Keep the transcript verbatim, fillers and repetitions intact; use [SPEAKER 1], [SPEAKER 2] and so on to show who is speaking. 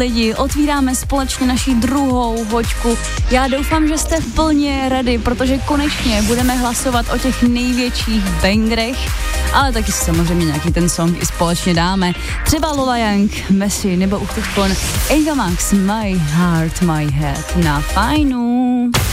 [SPEAKER 1] lidi, otvíráme společně naši druhou hoďku. Já doufám, že jste plně ready, protože konečně budeme hlasovat o těch největších bangerech, ale taky si samozřejmě nějaký ten song i společně dáme. Třeba Lola Young, Messi nebo už teďkon Ava Max, My Heart, My Head na Fajnu.